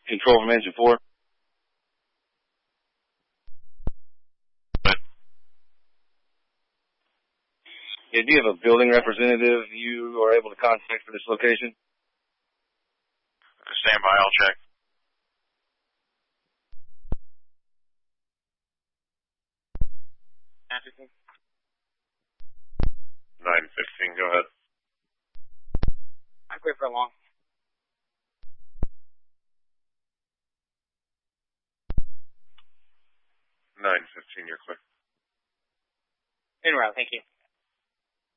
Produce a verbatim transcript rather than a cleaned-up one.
Control from engine four. Yeah, do you have a building representative you are able to contact for this location? Stand by, I'll check. nine fifteen, go ahead. I'm clear for long. nine fifteen, you're clear. In route, thank you.